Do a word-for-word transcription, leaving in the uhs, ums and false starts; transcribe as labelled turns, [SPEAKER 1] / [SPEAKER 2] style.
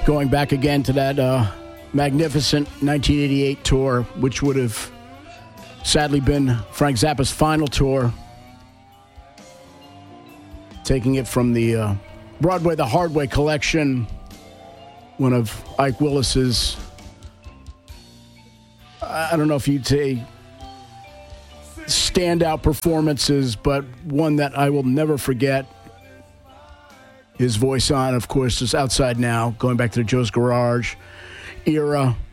[SPEAKER 1] Going back again to that uh, magnificent nineteen eighty-eight tour, which would have sadly been Frank Zappa's final tour. Taking it from the uh, Broadway the Hard Way collection, one of Ike Willis's, I don't know if you'd say standout performances, but one that I will never forget. His voice on, of course, is Outside Now, going back to the Joe's Garage era.